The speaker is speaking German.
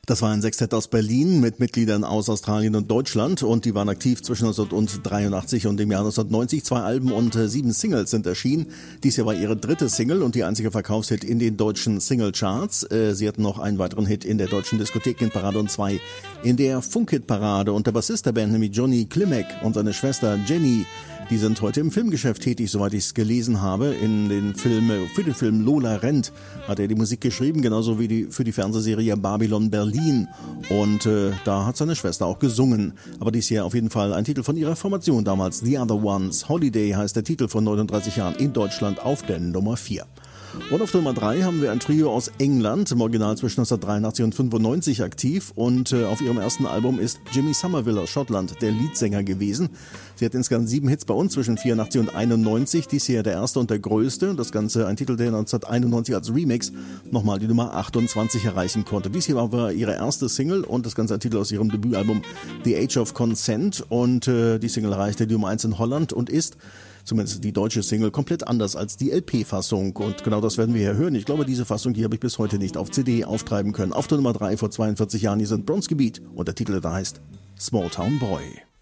Das war ein Sextett aus Berlin mit Mitgliedern aus Australien und Deutschland und die waren aktiv zwischen 1983 und dem Jahr 1990. 2 Alben und 7 Singles sind erschienen. Dies Jahr war ihre 3. Single und die einzige Verkaufshit in den deutschen Singlecharts. Sie hatten noch einen weiteren Hit in der deutschen Diskothekenparade und 2 in der Funkhit-Parade. Und der Bassist der Band, nämlich Johnny Klimek und seine Schwester Jenny, die sind heute im Filmgeschäft tätig, soweit ich es gelesen habe. Für den Film Lola rennt hat er die Musik geschrieben, genauso wie für die Fernsehserie Babylon Berlin. Und da hat seine Schwester auch gesungen. Aber dies hier auf jeden Fall ein Titel von ihrer Formation damals, The Other Ones. Holiday heißt der Titel von 39 Jahren in Deutschland auf der Nummer 4. Und auf der Nummer 3 haben wir ein Trio aus England, im Original zwischen 1983 und 1995 aktiv. Und auf ihrem ersten Album ist Jimmy Somerville aus Schottland der Leadsänger gewesen. Sie hat insgesamt 7 Hits bei uns zwischen 84 und 91. Dies hier der erste und der größte. Das Ganze ein Titel, der 1991 als Remix nochmal die Nummer 28 erreichen konnte. Dies hier war ihre erste Single und das Ganze ein Titel aus ihrem Debütalbum The Age of Consent. Und die Single erreichte die Nummer 1 in Holland und ist, zumindest die deutsche Single, komplett anders als die LP-Fassung. Und genau das werden wir hier hören. Ich glaube, diese Fassung hier habe ich bis heute nicht auf CD auftreiben können. Auf der Nummer 3 vor 42 Jahren, hier sind Bronzegebiet und der Titel da heißt Small Town Boy.